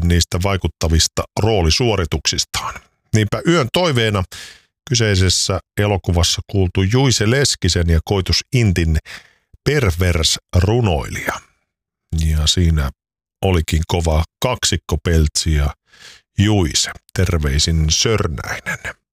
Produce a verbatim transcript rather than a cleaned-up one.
niistä vaikuttavista roolisuorituksistaan. Niinpä yön toiveena kyseisessä elokuvassa kuultu Juice Leskisen ja Koitus Intin pervers-runoilija. Ja siinä olikin kova kaksikko Peltsi ja Juice. Terveisin Sörnäinen.